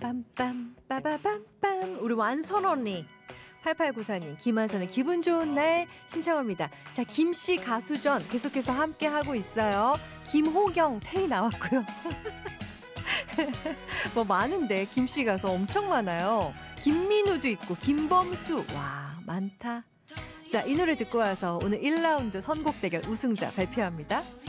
빰빰 빠바밤빰 우리 완선 언니 8894님 김한선의 기분 좋은 날 신청합니다. 자, 김씨 가수전 계속해서 함께 하고 있어요. 김호경 테이 나왔고요. 뭐 많은데 김씨 가수 엄청 많아요. 김민우도 있고 김범수 와 많다. 자, 이 노래 듣고 와서 오늘 1라운드 선곡 대결 우승자 발표합니다.